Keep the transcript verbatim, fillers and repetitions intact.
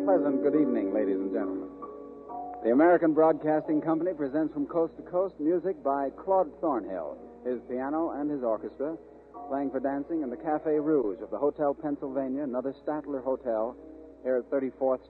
pleasant good evening, ladies and gentlemen. The American Broadcasting Company presents From Coast to Coast music by Claude Thornhill, his piano and his orchestra, playing for dancing in the Cafe Rouge of the Hotel Pennsylvania, another Statler Hotel, here at thirty-fourth